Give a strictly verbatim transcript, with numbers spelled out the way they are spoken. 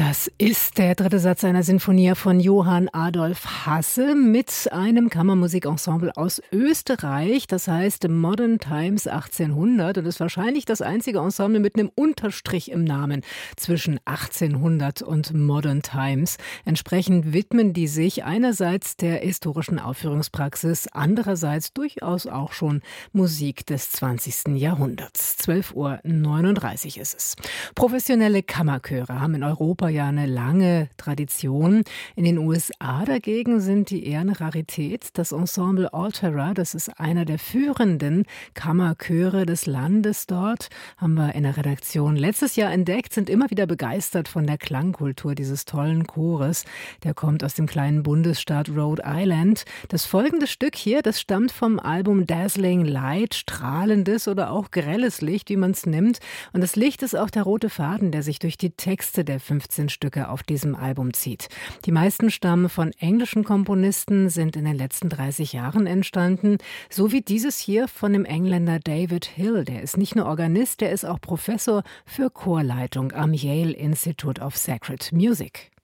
Das ist der dritte Satz einer Sinfonie von Johann Adolf Hasse mit einem Kammermusikensemble aus Österreich, das heißt Modern Times achtzehnhundert und ist wahrscheinlich das einzige Ensemble mit einem Unterstrich im Namen zwischen achtzehnhundert und Modern Times. Entsprechend widmen die sich einerseits der historischen Aufführungspraxis, andererseits durchaus auch schon Musik des zwanzigsten Jahrhunderts. zwölf Uhr neununddreißig ist es. Professionelle Kammerchöre haben in Europa ja eine lange Tradition. In den U S A dagegen sind die eher eine Rarität. Das Ensemble Altera, das ist einer der führenden Kammerchöre des Landes dort, haben wir in der Redaktion letztes Jahr entdeckt, sind immer wieder begeistert von der Klangkultur dieses tollen Chores. Der kommt aus dem kleinen Bundesstaat Rhode Island. Das folgende Stück hier, das stammt vom Album Dazzling Light, strahlendes oder auch grelles Licht, wie man es nimmt. Und das Licht ist auch der rote Faden, der sich durch die Texte der fünfzehn Stücke auf diesem Album zieht. Die meisten stammen von englischen Komponisten, sind in den letzten dreißig Jahren entstanden, so wie dieses hier von dem Engländer David Hill. Der ist nicht nur Organist, der ist auch Professor für Chorleitung am Yale Institute of Sacred Music.